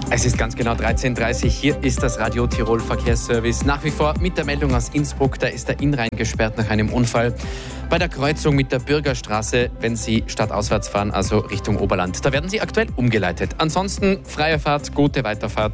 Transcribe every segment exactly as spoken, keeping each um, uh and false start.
Es ist ganz genau dreizehn Uhr dreißig. Hier ist das Radio Tirol Verkehrsservice. Nach wie vor mit der Meldung aus Innsbruck. Da ist der Innrhein gesperrt nach einem Unfall bei der Kreuzung mit der Bürgerstraße, wenn Sie stadtauswärts fahren, also Richtung Oberland. Da werden Sie aktuell umgeleitet. Ansonsten freie Fahrt, gute Weiterfahrt.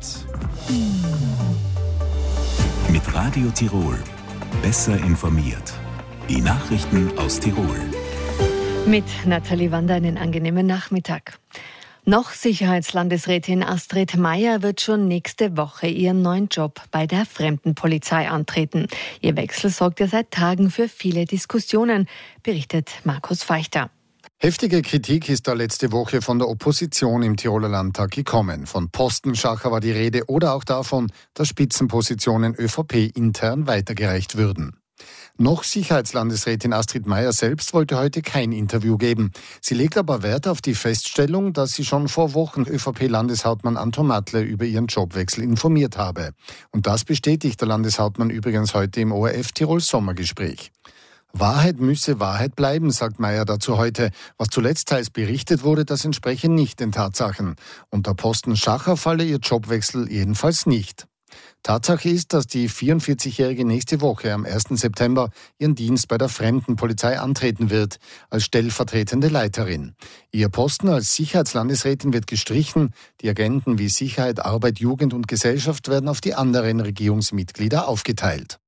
Mit Radio Tirol. Besser informiert. Die Nachrichten aus Tirol. Mit Nathalie Wander einen angenehmen Nachmittag. Noch Sicherheitslandesrätin Astrid Maier wird schon nächste Woche ihren neuen Job bei der Fremdenpolizei antreten. Ihr Wechsel sorgt ja seit Tagen für viele Diskussionen, berichtet Markus Feichter. Heftige Kritik ist da letzte Woche von der Opposition im Tiroler Landtag gekommen. Von Postenschacher war die Rede oder auch davon, dass Spitzenpositionen ÖVP intern weitergereicht würden. Noch Sicherheitslandesrätin Astrid Maier selbst wollte heute kein Interview geben. Sie legt aber Wert auf die Feststellung, dass sie schon vor Wochen ÖVP-Landeshauptmann Anton Matle über ihren Jobwechsel informiert habe. Und das bestätigt der Landeshauptmann übrigens heute im O R F Tirol Sommergespräch. Wahrheit müsse Wahrheit bleiben, sagt Maier dazu heute. Was zuletzt teils berichtet wurde, das entspreche nicht den Tatsachen. Unter Posten Schacher falle ihr Jobwechsel jedenfalls nicht. Tatsache ist, dass die vierundvierzigjährige nächste Woche am ersten September ihren Dienst bei der Fremdenpolizei antreten wird, als stellvertretende Leiterin. Ihr Posten als Sicherheitslandesrätin wird gestrichen. Die Agenten wie Sicherheit, Arbeit, Jugend und Gesellschaft werden auf die anderen Regierungsmitglieder aufgeteilt.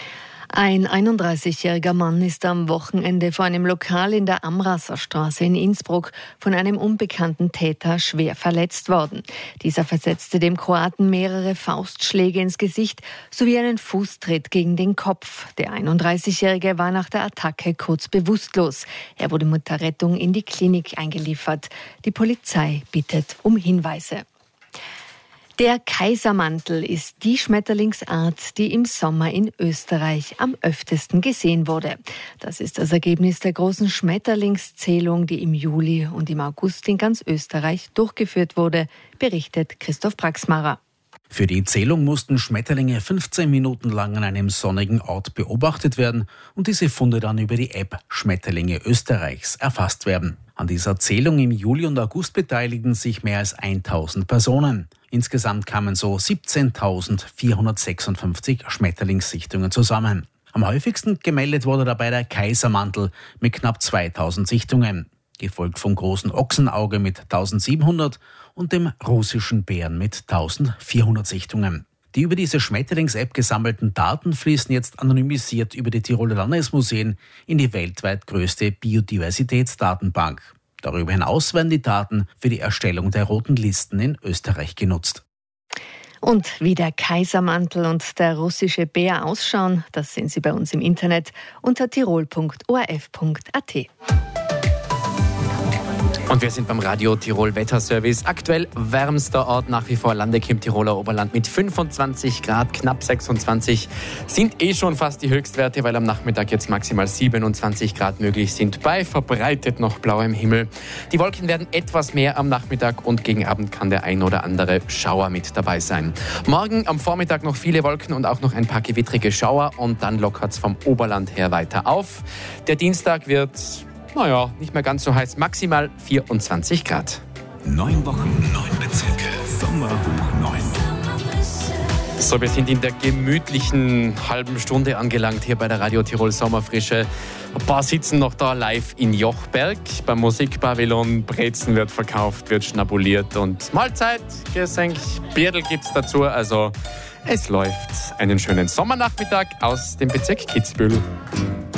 Ein einunddreißigjähriger Mann ist am Wochenende vor einem Lokal in der Amrasser Straße in Innsbruck von einem unbekannten Täter schwer verletzt worden. Dieser versetzte dem Kroaten mehrere Faustschläge ins Gesicht sowie einen Fußtritt gegen den Kopf. Der einunddreißigjährige war nach der Attacke kurz bewusstlos. Er wurde mit der Rettung in die Klinik eingeliefert. Die Polizei bittet um Hinweise. Der Kaisermantel ist die Schmetterlingsart, die im Sommer in Österreich am öftesten gesehen wurde. Das ist das Ergebnis der großen Schmetterlingszählung, die im Juli und im August in ganz Österreich durchgeführt wurde, berichtet Christoph Praxmarer. Für die Zählung mussten Schmetterlinge fünfzehn Minuten lang an einem sonnigen Ort beobachtet werden und diese Funde dann über die App Schmetterlinge Österreichs erfasst werden. An dieser Zählung im Juli und August beteiligten sich mehr als tausend Personen. Insgesamt kamen so siebzehntausendvierhundertsechsundfünfzig Schmetterlingssichtungen zusammen. Am häufigsten gemeldet wurde dabei der Kaisermantel mit knapp zweitausend Sichtungen, gefolgt vom großen Ochsenauge mit eintausendsiebenhundert und dem russischen Bären mit eintausendvierhundert Sichtungen. Die über diese Schmetterlings-App gesammelten Daten fließen jetzt anonymisiert über die Tiroler Landesmuseen in die weltweit größte Biodiversitätsdatenbank. Darüber hinaus werden die Daten für die Erstellung der roten Listen in Österreich genutzt. Und wie der Kaisermantel und der russische Bär ausschauen, das sehen Sie bei uns im Internet unter tirol punkt o r f punkt a t. Und wir sind beim Radio Tirol Wetterservice. Aktuell wärmster Ort nach wie vor Landeck im Tiroler Oberland mit fünfundzwanzig Grad, knapp sechsundzwanzig. Sind eh schon fast die Höchstwerte, weil am Nachmittag jetzt maximal siebenundzwanzig Grad möglich sind, bei verbreitet noch blauem Himmel. Die Wolken werden etwas mehr am Nachmittag und gegen Abend kann der ein oder andere Schauer mit dabei sein. Morgen am Vormittag noch viele Wolken und auch noch ein paar gewittrige Schauer und dann lockert es vom Oberland her weiter auf. Der Dienstag wird... Naja, nicht mehr ganz so heiß, maximal vierundzwanzig Grad. Neun Wochen, neun Bezirke, Sommer hoch neun. So, wir sind in der gemütlichen halben Stunde angelangt hier bei der Radio Tirol Sommerfrische. Ein paar sitzen noch da live in Jochberg beim Musikpavillon. Brezen wird verkauft, wird schnabuliert und Mahlzeit, Gesenk, Bierdl gibt's dazu. Also es läuft. Einen schönen Sommernachmittag aus dem Bezirk Kitzbühel.